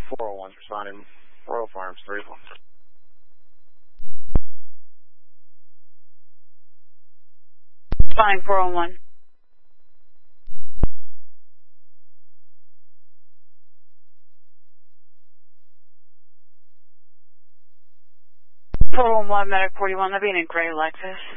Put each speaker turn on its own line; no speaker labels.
401 responding. Royal Farms 3.
Fine, 401. 411, Medic 41, that'd be an gray Lexus.